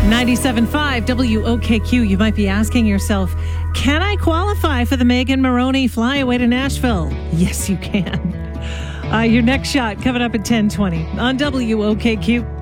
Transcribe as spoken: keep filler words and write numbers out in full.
ninety-seven point five W O K Q. You might be asking yourself, can I qualify for the Megan Maroney flyaway to Nashville? Yes, you can. Uh, your next shot coming up at ten twenty on W O K Q.